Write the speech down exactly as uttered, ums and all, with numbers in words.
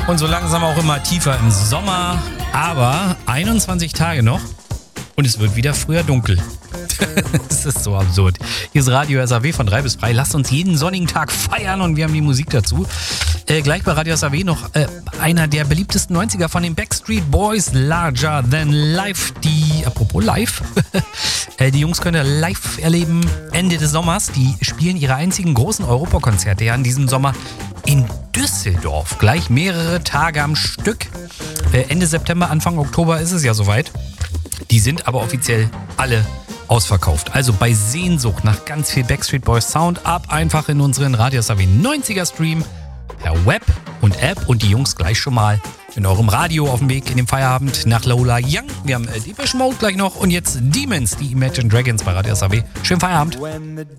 Und so langsam auch immer tiefer im Sommer. Aber einundzwanzig Tage noch und es wird wieder früher dunkel. Das ist so absurd. Hier ist Radio S A W von drei bis drei. Lasst uns jeden sonnigen Tag feiern und wir haben die Musik dazu. Äh, gleich bei Radio S A W noch äh, einer der beliebtesten neunziger von den Backstreet Boys, Larger Than Life. Die, apropos live, äh, die Jungs können ihr live erleben Ende des Sommers. Die spielen ihre einzigen großen Europakonzerte ja in diesem Sommer in Düsseldorf. Gleich mehrere Tage am Stück. Äh, Ende September, Anfang Oktober ist es ja soweit. Die sind aber offiziell alle ausverkauft. Also bei Sehnsucht nach ganz viel Backstreet Boys Sound ab einfach in unseren Radio S A W neunziger Stream per Web und App und die Jungs gleich schon mal in eurem Radio auf dem Weg in den Feierabend nach Lola Young. Wir haben äh, Depeche Mode gleich noch und jetzt Demons, die Imagine Dragons bei Radio S A W. Schönen Feierabend.